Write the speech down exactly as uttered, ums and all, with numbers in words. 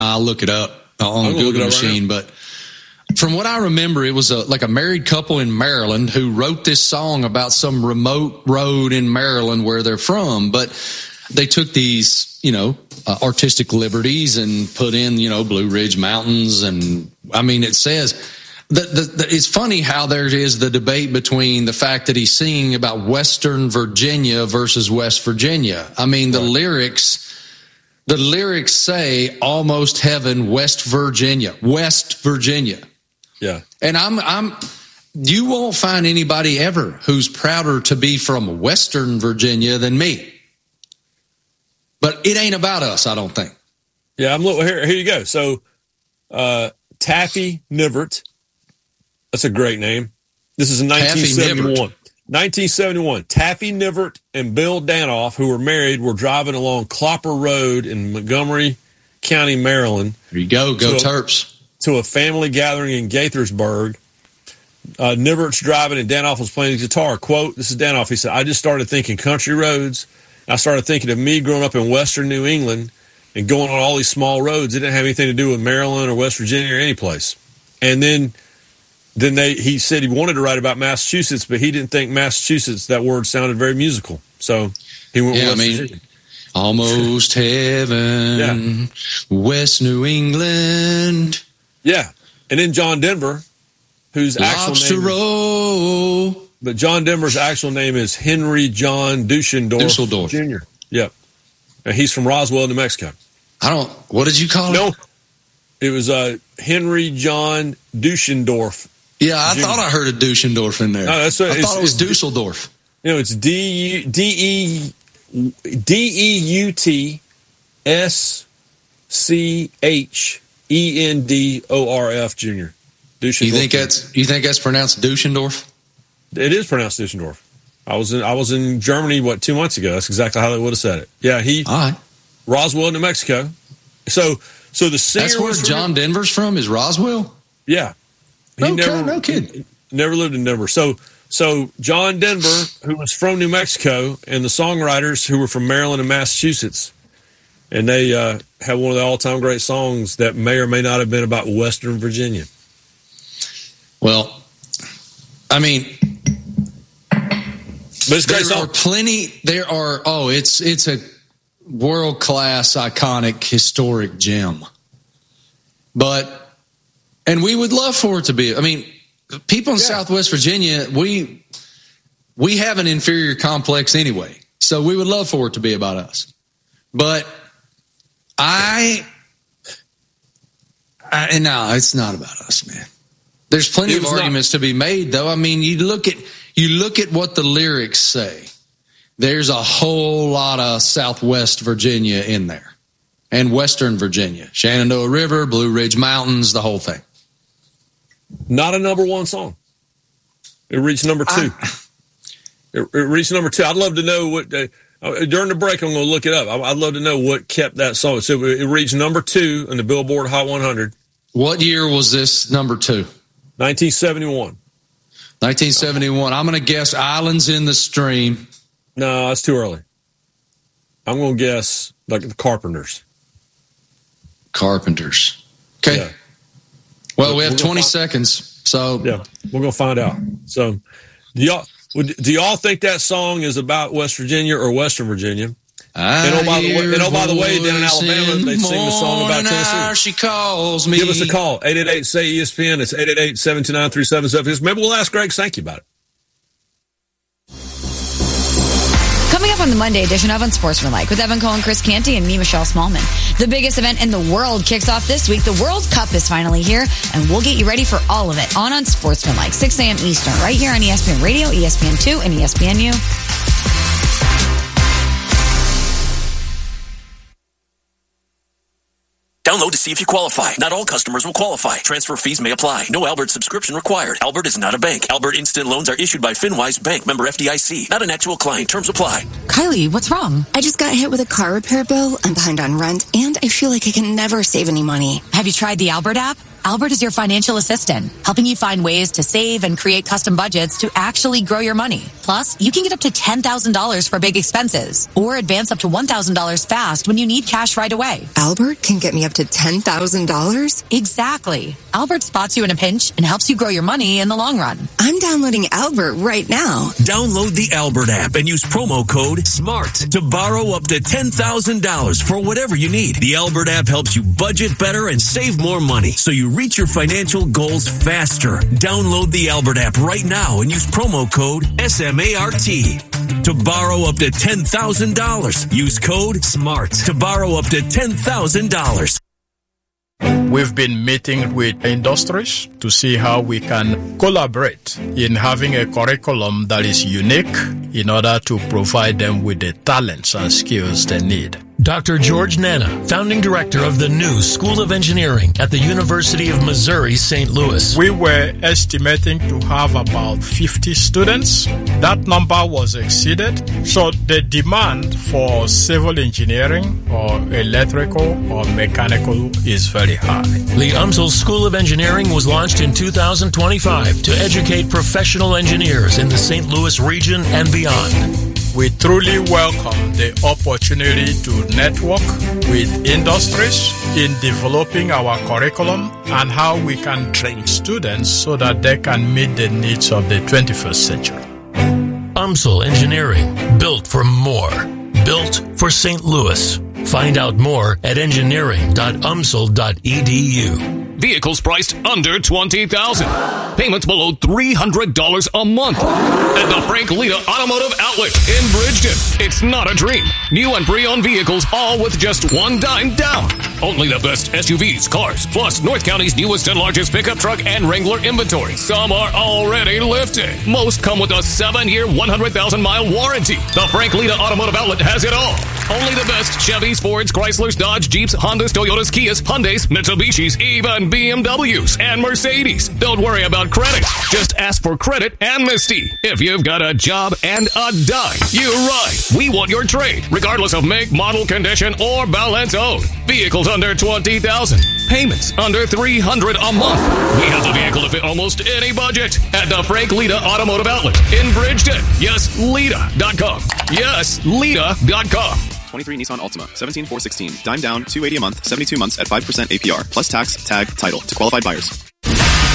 I'll look it up on the Google machine, right, but from what I remember, it was a, like a married couple in Maryland who wrote this song about some remote road in Maryland where they're from, but they took these, you know, uh, artistic liberties and put in, you know, Blue Ridge Mountains. And I mean, it says that the, the, it's funny how there is the debate between the fact that he's singing about Western Virginia versus West Virginia. I mean, the right. lyrics... The lyrics say almost heaven, West Virginia, West Virginia. Yeah. And I'm, I'm, you won't find anybody ever who's prouder to be from Western Virginia than me. But it ain't about us, I don't think. Yeah, I'm looking here. Here you go. So, uh, Taffy Nivert. That's a great name. This is in nineteen seventy-one. nineteen seventy-one, Taffy Nivert and Bill Danoff, who were married, were driving along Clopper Road in Montgomery County, Maryland. There you go. Go to Terps. A, to a family gathering in Gaithersburg. Uh, Nivert's driving and Danoff was playing his guitar. Quote, this is Danoff. He said, I just started thinking country roads. I started thinking of me growing up in western New England and going on all these small roads. It didn't have anything to do with Maryland or West Virginia or any place. And then... Then they, he said he wanted to write about Massachusetts, but he didn't think Massachusetts, that word sounded very musical. So he went yeah, with West I mean, Virginia. Almost heaven, yeah. West New England. Yeah. And then John Denver, whose Lobster actual name roll. Is, but John Denver's actual name is Henry John Dushendorf, Dusseldorf. Junior Yep. And he's from Roswell, New Mexico. I don't, what did you call no, it? No, it was uh, Henry John Dushendorf. Yeah, I Junior thought I heard a Dushendorf in there. No, that's what, I thought it was Dusseldorf. You know, it's D E D E U T S C H E N D O R F Junior Dushendorf. You think that's you think that's pronounced Dushendorf? It is pronounced Dushendorf. I was in I was in Germany what two months ago. That's exactly how they would have said it. Yeah, he All right. Roswell, New Mexico. So so the singer that's where was John from, Denver's from. Is Roswell? Yeah. He okay, never, no kidding. He never lived in Denver. So, so John Denver, who was from New Mexico, and the songwriters who were from Maryland and Massachusetts, and they uh, have one of the all-time great songs that may or may not have been about Western Virginia. Well, I mean, but it's great there song. are plenty. There are. Oh, it's it's a world-class, iconic, historic gem. But. And we would love for it to be. I mean, people in yeah. Southwest Virginia, we we have an inferior complex anyway. So we would love for it to be about us. But I, I no, it's not about us, man. There's plenty of arguments not. to be made, though. I mean, you look at you look at what the lyrics say. There's a whole lot of Southwest Virginia in there. And Western Virginia. Shenandoah River, Blue Ridge Mountains, the whole thing. Not a number one song. It reached number two. I, it, it reached number two. I'd love to know what, uh, during the break, I'm going to look it up. I'd love to know what kept that song. So it reached number two in the Billboard Hot one hundred. What year was this number two? nineteen seventy-one. nineteen seventy-one. I'm going to guess Islands in the Stream. No, that's too early. I'm going to guess like the Carpenters. Carpenters. Okay. Yeah. Well, we have twenty seconds, so yeah, we're gonna find out. So, do y'all do y'all think that song is about West Virginia or Western Virginia? And oh, by the way, and oh, by the way, down in Alabama, they sing the song about Tennessee. She calls me. Give us a call, eight eight eight, S A Y, E S P N. It's eight eight eight, seven two nine, three seven seven. Maybe we'll ask Greg Sankey about it. Coming up on the Monday edition of Unsportsmanlike with Evan Cohen, Chris Canty, and me, Michelle Smallman. The biggest event in the world kicks off this week. The World Cup is finally here, and we'll get you ready for all of it on Unsportsmanlike, six a.m. Eastern, right here on E S P N Radio, E S P N two, and E S P N U. Download to see if you qualify. Not all customers will qualify. Transfer fees may apply. No Albert subscription required. Albert is not a bank. Albert Instant Loans are issued by FinWise Bank, member F D I C. Not an actual client. Terms apply. Kylie, what's wrong? I just got hit with a car repair bill. I'm behind on rent, and I feel like I can never save any money. Have you tried the Albert app? Albert is your financial assistant, helping you find ways to save and create custom budgets to actually grow your money. Plus, you can get up to ten thousand dollars for big expenses or advance up to one thousand dollars fast when you need cash right away. Albert can get me up to ten thousand dollars? Exactly. Albert spots you in a pinch and helps you grow your money in the long run. I'm downloading Albert right now. Download the Albert app and use promo code SMART to borrow up to ten thousand dollars for whatever you need. The Albert app helps you budget better and save more money so you reach your financial goals faster. Download the Albert app right now and use promo code S M A R T to borrow up to ten thousand dollars. Use code SMART to borrow up to ten thousand dollars. We've been meeting with industries to see how we can collaborate in having a curriculum that is unique in order to provide them with the talents and skills they need. Doctor George Nana, founding director of the new School of Engineering at the University of Missouri, Saint Louis. We were estimating to have about fifty students. That number was exceeded. So the demand for civil engineering or electrical or mechanical is very high. The U M S L School of Engineering was launched in two thousand twenty-five to educate professional engineers in the Saint Louis region and beyond. We truly welcome the opportunity to network with industries in developing our curriculum and how we can train students so that they can meet the needs of the twenty-first century. U M S L Engineering, built for more. Built for Saint Louis. Find out more at engineering dot u m s l dot e d u. Vehicles priced under twenty thousand dollars. Payments below three hundred dollars a month. At the Frank Lita Automotive Outlet in Bridgeton. It's not a dream. New and pre-owned vehicles, all with just one dime down. Only the best S U Vs, cars, plus North County's newest and largest pickup truck and Wrangler inventory. Some are already lifted. Most come with a seven-year, one hundred thousand mile warranty. The Frank Lita Automotive Outlet has it all. Only the best Chevys, Fords, Chryslers, Dodge, Jeeps, Hondas, Toyotas, Kias, Hyundais, Mitsubishis, even B M Ws and Mercedes. Don't worry about credit. Just ask for credit amnesty. If you've got a job and a dime, you're right. We want your trade, regardless of make, model, condition, or balance owed. Vehicles under twenty thousand dollars. Payments under three hundred dollars a month. We have the vehicle to fit almost any budget at the Frank Lita Automotive Outlet in Bridgeton. Yes, Lita dot com. Yes, Lita dot com. twenty-three Nissan Altima, seventeen four sixteen, dime down, two hundred eighty a month, seventy-two months at five percent A P R, plus tax, tag, title to qualified buyers.